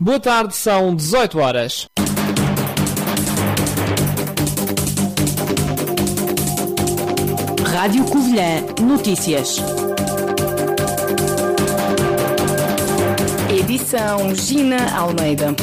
Boa tarde, são 18 horas. Rádio Covilhã. Notícias. Edição Gina Almeida.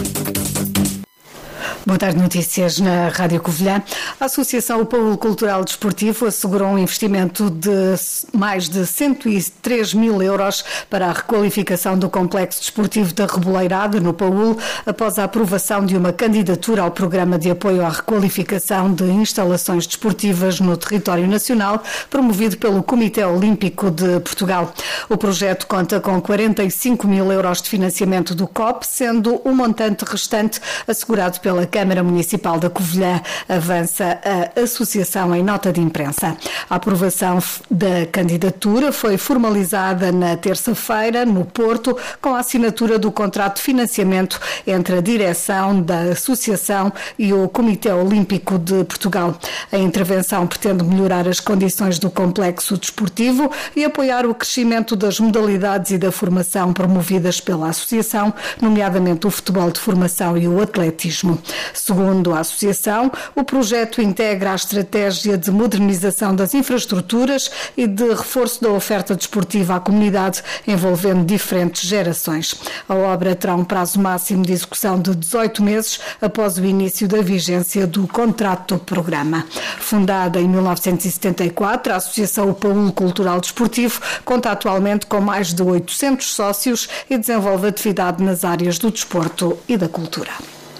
Boa tarde, notícias na Rádio Covilhã. A Associação Polo Cultural Desportivo assegurou um investimento de mais de 103 mil euros para a requalificação do complexo desportivo da Reboleirada, no Paúl, após a aprovação de uma candidatura ao Programa de Apoio à Requalificação de Instalações Desportivas no território nacional, promovido pelo Comitê Olímpico de Portugal. O projeto conta com 45 mil euros de financiamento do COP, sendo o montante restante assegurado pela Câmara Municipal da Covilhã, avança a Associação em nota de imprensa. A aprovação da candidatura foi formalizada na terça-feira, no Porto, com a assinatura do contrato de financiamento entre a direção da Associação e o Comitê Olímpico de Portugal. A intervenção pretende melhorar as condições do complexo desportivo e apoiar o crescimento das modalidades e da formação promovidas pela Associação, nomeadamente o futebol de formação e o atletismo. Segundo a Associação, o projeto integra a estratégia de modernização das infraestruturas e de reforço da oferta desportiva à comunidade, envolvendo diferentes gerações. A obra terá um prazo máximo de execução de 18 meses após o início da vigência do contrato do programa. Fundada em 1974, a Associação Polo Cultural Desportivo conta atualmente com mais de 800 sócios e desenvolve atividade nas áreas do desporto e da cultura.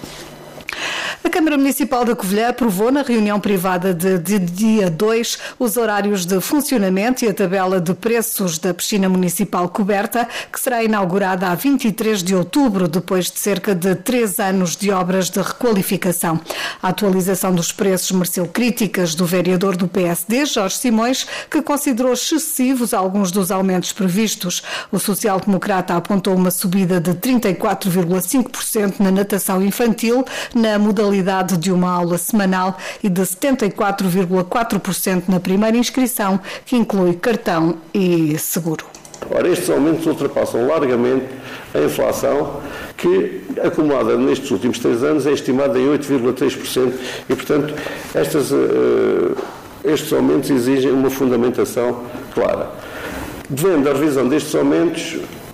A Câmara Municipal da Covilhã aprovou na reunião privada de dia 2 os horários de funcionamento e a tabela de preços da piscina municipal coberta, que será inaugurada a 23 de outubro, depois de cerca de 3 anos de obras de requalificação. A atualização dos preços mereceu críticas do vereador do PSD, Jorge Simões, que considerou excessivos alguns dos aumentos previstos. O social-democrata apontou uma subida de 34,5% na natação infantil, na modalidade de uma aula semanal, e de 74,4% na primeira inscrição, que inclui cartão e seguro. Ora, estes aumentos ultrapassam largamente a inflação, que, acumulada nestes últimos 3 anos, é estimada em 8,3%, e, portanto, estes aumentos exigem uma fundamentação clara. Devendo a revisão destes aumentos,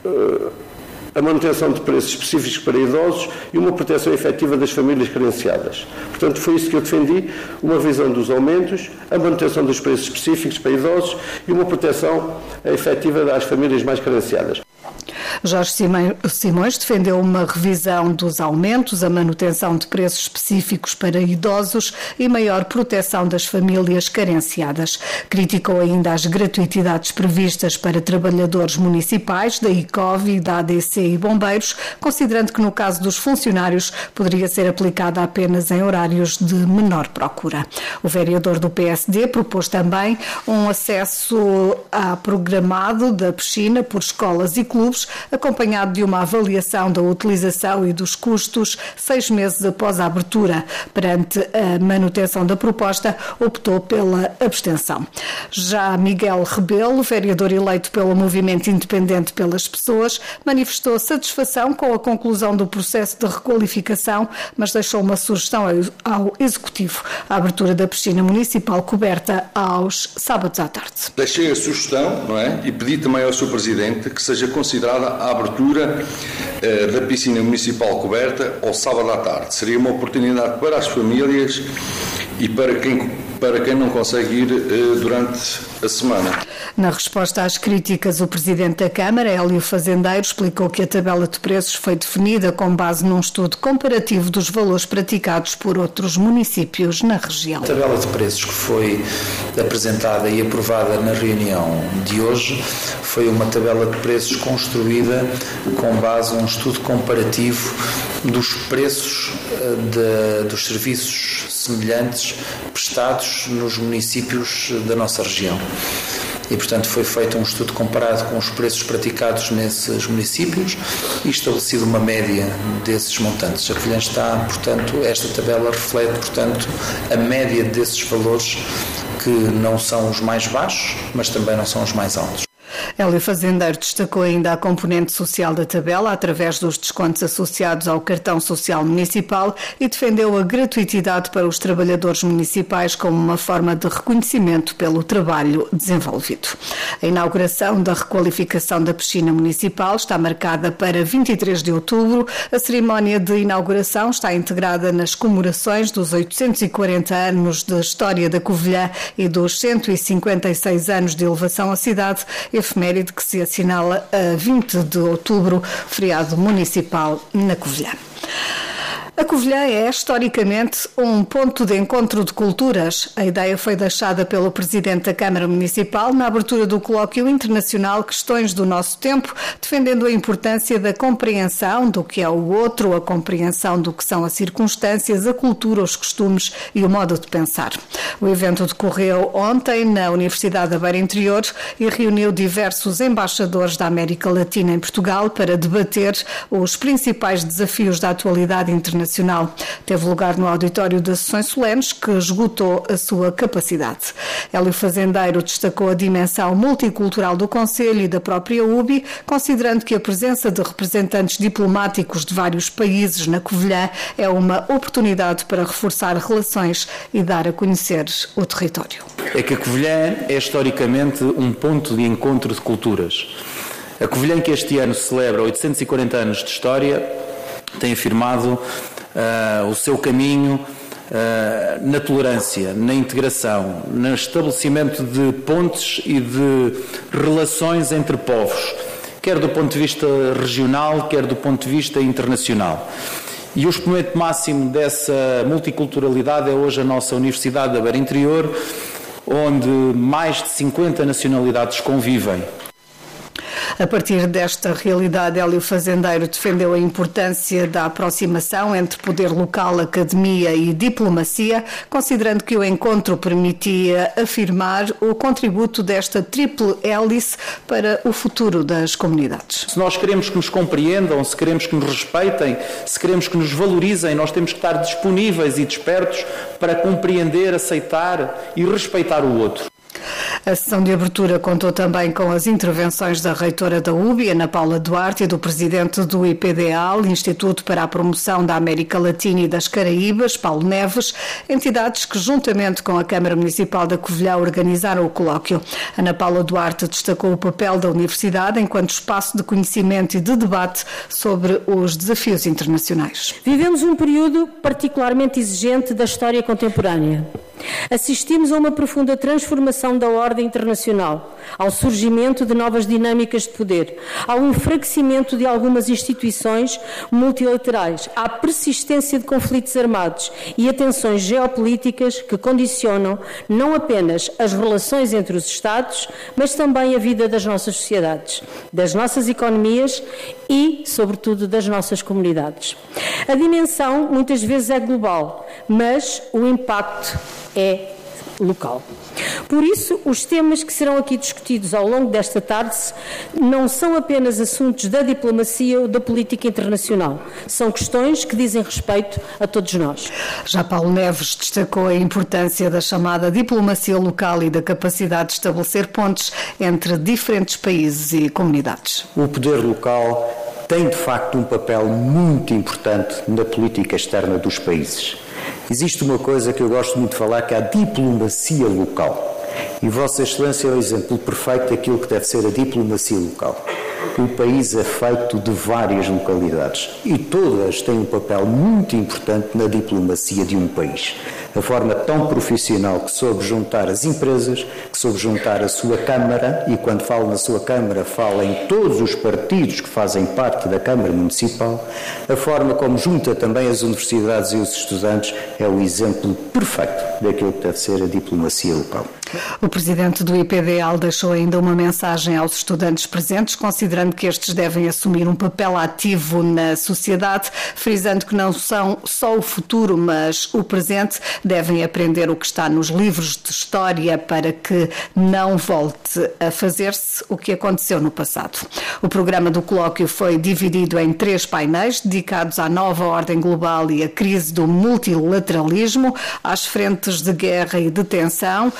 a manutenção de preços específicos para idosos e uma proteção efetiva das famílias carenciadas. Portanto, foi isso que eu defendi, uma revisão dos aumentos, a manutenção dos preços específicos para idosos e uma proteção efetiva das famílias mais carenciadas. Jorge Simões defendeu uma revisão dos aumentos, a manutenção de preços específicos para idosos e maior proteção das famílias carenciadas. Criticou ainda as gratuitidades previstas para trabalhadores municipais, da ICOV e da ADC e bombeiros, considerando que no caso dos funcionários poderia ser aplicada apenas em horários de menor procura. O vereador do PSD propôs também um acesso programado da piscina por escolas e clubes, acompanhado de uma avaliação da utilização e dos custos 6 meses após a abertura. Perante a manutenção da proposta, optou pela abstenção. Já Miguel Rebelo, vereador eleito pelo Movimento Independente pelas Pessoas, manifestou satisfação com a conclusão do processo de requalificação, mas deixou uma sugestão ao Executivo: a abertura da piscina municipal coberta aos sábados à tarde. Deixei a sugestão, não é? E pedi também ao Sr. Presidente que seja considerada a abertura da piscina municipal coberta ao sábado à tarde. Seria uma oportunidade para as famílias e para quem não consegue ir durante a semana. Na resposta às críticas, o Presidente da Câmara, Hélio Fazendeiro, explicou que a tabela de preços foi definida com base num estudo comparativo dos valores praticados por outros municípios na região. A tabela de preços que foi apresentada e aprovada na reunião de hoje foi uma tabela de preços construída com base num estudo comparativo dos preços dos serviços semelhantes prestados nos municípios da nossa região. E, portanto, foi feito um estudo comparado com os preços praticados nesses municípios e estabelecido uma média desses montantes. A Covilhã está, portanto, esta tabela reflete, portanto, a média desses valores, que não são os mais baixos, mas também não são os mais altos. Hélio Fazendeiro destacou ainda a componente social da tabela através dos descontos associados ao cartão social municipal e defendeu a gratuitidade para os trabalhadores municipais como uma forma de reconhecimento pelo trabalho desenvolvido. A inauguração da requalificação da piscina municipal está marcada para 23 de outubro. A cerimónia de inauguração está integrada nas comemorações dos 840 anos de história da Covilhã e dos 156 anos de elevação à cidade, efeméride que se assinala a 20 de outubro, feriado municipal na Covilhã. A Covilhã é, historicamente, um ponto de encontro de culturas. A ideia foi deixada pelo Presidente da Câmara Municipal na abertura do colóquio internacional Questões do Nosso Tempo, defendendo a importância da compreensão do que é o outro, a compreensão do que são as circunstâncias, a cultura, os costumes e o modo de pensar. O evento decorreu ontem na Universidade da Beira Interior e reuniu diversos embaixadores da América Latina em Portugal para debater os principais desafios da atualidade internacional. Teve lugar no auditório das Sessões Solenes, que esgotou a sua capacidade. Hélio Fazendeiro destacou a dimensão multicultural do Conselho e da própria UBI, considerando que a presença de representantes diplomáticos de vários países na Covilhã é uma oportunidade para reforçar relações e dar a conhecer o território. É que a Covilhã é historicamente um ponto de encontro de culturas. A Covilhã, que este ano celebra 840 anos de história, tem afirmado o seu caminho na tolerância, na integração, no estabelecimento de pontes e de relações entre povos, quer do ponto de vista regional, quer do ponto de vista internacional. E o expoente máximo dessa multiculturalidade é hoje a nossa Universidade da Beira Interior, onde mais de 50 nacionalidades convivem. A partir desta realidade, Hélio Fazendeiro defendeu a importância da aproximação entre poder local, academia e diplomacia, considerando que o encontro permitia afirmar o contributo desta triple hélice para o futuro das comunidades. Se nós queremos que nos compreendam, se queremos que nos respeitem, se queremos que nos valorizem, nós temos que estar disponíveis e despertos para compreender, aceitar e respeitar o outro. A sessão de abertura contou também com as intervenções da reitora da UBI, Ana Paula Duarte, e do presidente do IPDAL, Instituto para a Promoção da América Latina e das Caraíbas, Paulo Neves, entidades que, juntamente com a Câmara Municipal da Covilhã, organizaram o colóquio. Ana Paula Duarte destacou o papel da Universidade enquanto espaço de conhecimento e de debate sobre os desafios internacionais. Vivemos um período particularmente exigente da história contemporânea. Assistimos a uma profunda transformação da ordem internacional, ao surgimento de novas dinâmicas de poder, ao enfraquecimento de algumas instituições multilaterais, à persistência de conflitos armados e a tensões geopolíticas que condicionam não apenas as relações entre os Estados, mas também a vida das nossas sociedades, das nossas economias e, sobretudo, das nossas comunidades. A dimensão muitas vezes é global, mas o impacto é local. Por isso, os temas que serão aqui discutidos ao longo desta tarde não são apenas assuntos da diplomacia ou da política internacional. São questões que dizem respeito a todos nós. Já Paulo Neves destacou a importância da chamada diplomacia local e da capacidade de estabelecer pontes entre diferentes países e comunidades. O poder local tem, de facto, um papel muito importante na política externa dos países. Existe uma coisa que eu gosto muito de falar, que é a diplomacia local. E Vossa Excelência é o exemplo perfeito daquilo que deve ser a diplomacia local. O país é feito de várias localidades e todas têm um papel muito importante na diplomacia de um país. A forma tão profissional que soube juntar as empresas, que soube juntar a sua Câmara, e quando falo na sua Câmara, falo em todos os partidos que fazem parte da Câmara Municipal, a forma como junta também as universidades e os estudantes é o exemplo perfeito daquilo que deve ser a diplomacia local. O presidente do IPDAL deixou ainda uma mensagem aos estudantes presentes, considerando que estes devem assumir um papel ativo na sociedade, frisando que não são só o futuro, mas o presente. Devem aprender o que está nos livros de história para que não volte a fazer-se o que aconteceu no passado. O programa do colóquio foi dividido em 3 painéis dedicados à nova ordem global e à crise do multilateralismo, às frentes de guerra e de tensão, Ucrânia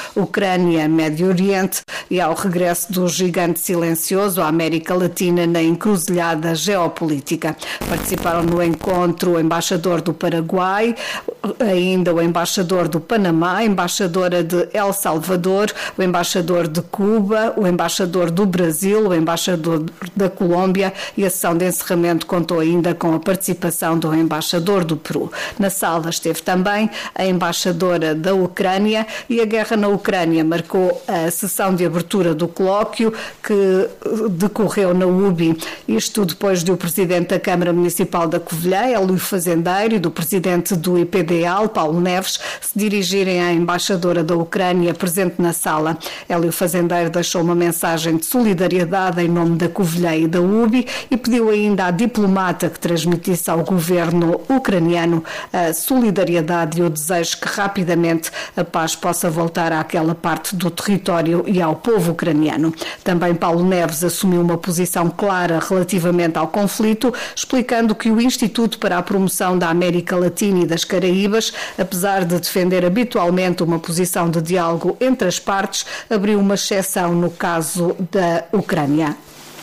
Ucrânia, Médio Oriente e ao regresso do gigante silencioso à América Latina na encruzilhada geopolítica. Participaram no encontro o embaixador do Paraguai, ainda o embaixador do Panamá, a embaixadora de El Salvador, o embaixador de Cuba, o embaixador do Brasil, o embaixador da Colômbia, e a sessão de encerramento contou ainda com a participação do embaixador do Peru. Na sala esteve também a embaixadora da Ucrânia, e a guerra na Ucrânia marcou a sessão de abertura do colóquio que decorreu na UBI. Isto depois de o presidente da Câmara Municipal da Covilhã, Hélio Fazendeiro, e do presidente do IPDAL, Paulo Neves, se dirigirem à embaixadora da Ucrânia presente na sala. Hélio Fazendeiro deixou uma mensagem de solidariedade em nome da Covilhã e da UBI e pediu ainda à diplomata que transmitisse ao governo ucraniano a solidariedade e o desejo que rapidamente a paz possa voltar àquela parte do território e ao povo ucraniano. Também Paulo Neves assumiu uma posição clara relativamente ao conflito, explicando que o Instituto para a Promoção da América Latina e das Caraíbas, apesar de defender habitualmente uma posição de diálogo entre as partes, abriu uma exceção no caso da Ucrânia.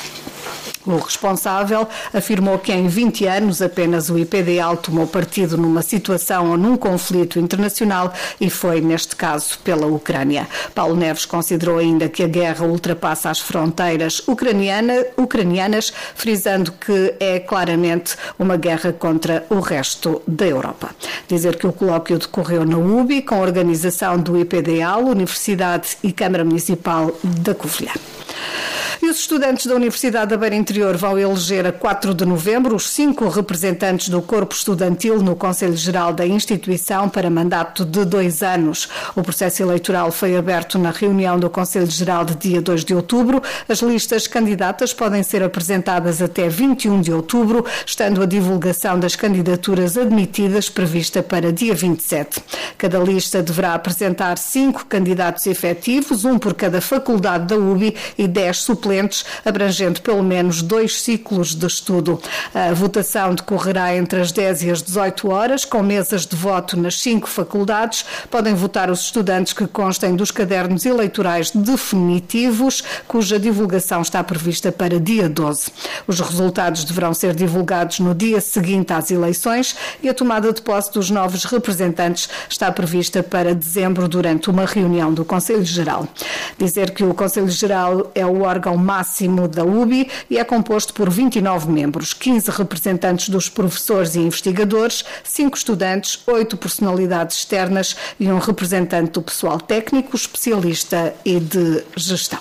O responsável afirmou que em 20 anos apenas o IPDAL tomou partido numa situação ou num conflito internacional e foi, neste caso, pela Ucrânia. Paulo Neves considerou ainda que a guerra ultrapassa as fronteiras ucranianas, frisando que é claramente uma guerra contra o resto da Europa. Dizer que o colóquio decorreu na UBI, com a organização do IPDAL, Universidade e Câmara Municipal da Covilhã. E os estudantes da Universidade da Beira Interior vão eleger a 4 de novembro os 5 representantes do corpo estudantil no Conselho Geral da instituição para mandato de 2 anos. O processo eleitoral foi aberto na reunião do Conselho Geral de dia 2 de outubro. As listas candidatas podem ser apresentadas até 21 de outubro, estando a divulgação das candidaturas admitidas prevista para dia 27. Cada lista deverá apresentar 5 candidatos efetivos, um por cada faculdade da UBI e 10 suplentes, abrangendo pelo menos 2 ciclos de estudo. A votação decorrerá entre as 10 e as 18 horas, com mesas de voto nas 5 faculdades. Podem votar os estudantes que constem dos cadernos eleitorais definitivos, cuja divulgação está prevista para dia 12. Os resultados deverão ser divulgados no dia seguinte às eleições e a tomada de posse dos novos representantes está prevista para dezembro, durante uma reunião do Conselho Geral. Dizer que o Conselho Geral é o órgão máximo da UBI e é composto por 29 membros, 15 representantes dos professores e investigadores, 5 estudantes, 8 personalidades externas e um representante do pessoal técnico, especialista e de gestão.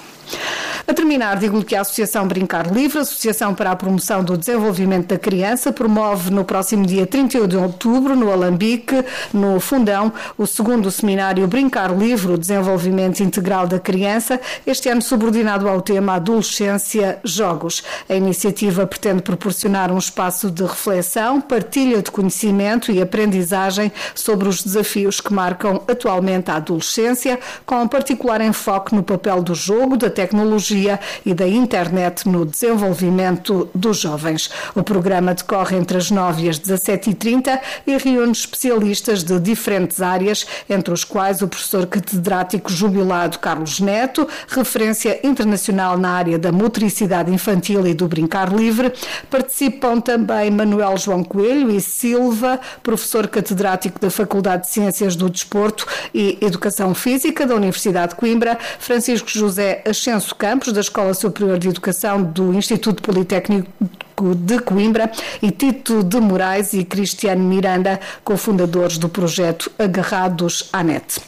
A terminar, digo-lhe que a Associação Brincar Livre, Associação para a Promoção do Desenvolvimento da Criança, promove no próximo dia 31 de outubro, no Alambique, no Fundão, o 2º seminário Brincar Livre, o Desenvolvimento Integral da Criança, este ano subordinado ao tema Adolescência Jogos. A iniciativa pretende proporcionar um espaço de reflexão, partilha de conhecimento e aprendizagem sobre os desafios que marcam atualmente a adolescência, com particular enfoque no papel do jogo, da tecnologia e da internet no desenvolvimento dos jovens. O programa decorre entre as 9 e as 17h30 e reúne especialistas de diferentes áreas, entre os quais o professor catedrático jubilado Carlos Neto, referência internacional na área da motricidade infantil e do brincar livre. Participam também Manuel João Coelho e Silva, professor catedrático da Faculdade de Ciências do Desporto e Educação Física da Universidade de Coimbra, Francisco José Ascenso Campos, da Escola Superior de Educação do Instituto Politécnico de Coimbra, e Tito de Moraes e Cristiano Miranda, cofundadores do projeto Agarrados à Net.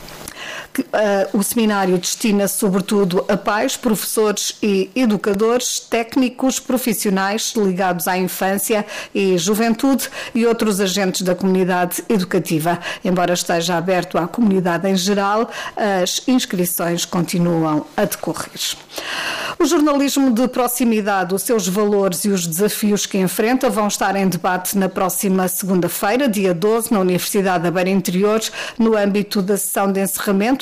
O seminário destina-se sobretudo a pais, professores e educadores, técnicos, profissionais ligados à infância e juventude e outros agentes da comunidade educativa. Embora esteja aberto à comunidade em geral, as inscrições continuam a decorrer. O jornalismo de proximidade, os seus valores e os desafios que enfrenta vão estar em debate na próxima segunda-feira, dia 12, na Universidade da Beira Interior, no âmbito da sessão de encerramento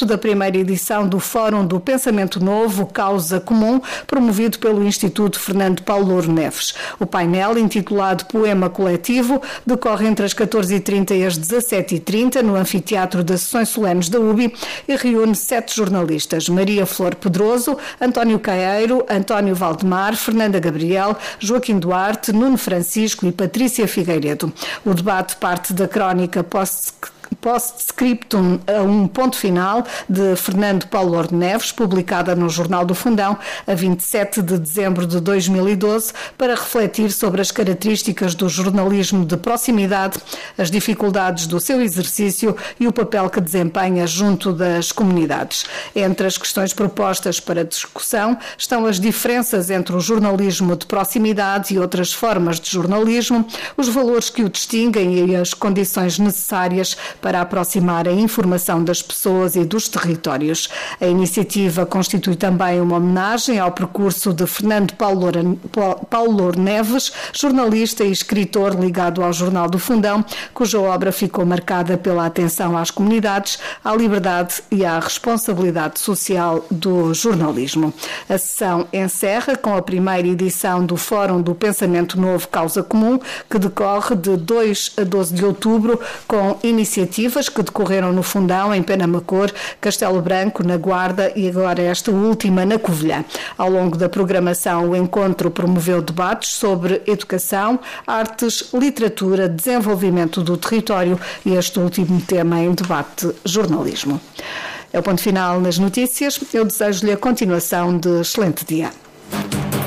encerramento da primeira edição do Fórum do Pensamento Novo, Causa Comum, promovido pelo Instituto Fernando Paulo Louro Neves. O painel, intitulado Poema Coletivo, decorre entre as 14h30 e as 17h30 no Anfiteatro das Sessões Solenes da UBI e reúne 7 jornalistas: Maria Flor Pedroso, António Caeiro, António Valdemar, Fernanda Gabriel, Joaquim Duarte, Nuno Francisco e Patrícia Figueiredo. O debate parte da crónica Post-Scriptum a um ponto final de Fernando Paulo Louro Neves, publicada no Jornal do Fundão a 27 de dezembro de 2012, para refletir sobre as características do jornalismo de proximidade, as dificuldades do seu exercício e o papel que desempenha junto das comunidades. Entre as questões propostas para discussão estão as diferenças entre o jornalismo de proximidade e outras formas de jornalismo, os valores que o distinguem e as condições necessárias para aproximar a informação das pessoas e dos territórios. A iniciativa constitui também uma homenagem ao percurso de Fernando Paulo Louro Neves, jornalista e escritor ligado ao Jornal do Fundão, cuja obra ficou marcada pela atenção às comunidades, à liberdade e à responsabilidade social do jornalismo. A sessão encerra com a primeira edição do Fórum do Pensamento Novo, Causa Comum, que decorre de 2 a 12 de outubro, com iniciativas que decorreram no Fundão, em Penamacor, Castelo Branco, na Guarda e agora esta última na Covilhã. Ao longo da programação, o encontro promoveu debates sobre educação, artes, literatura, desenvolvimento do território e este último tema em debate, jornalismo. É o ponto final nas notícias. Eu desejo-lhe a continuação de excelente dia.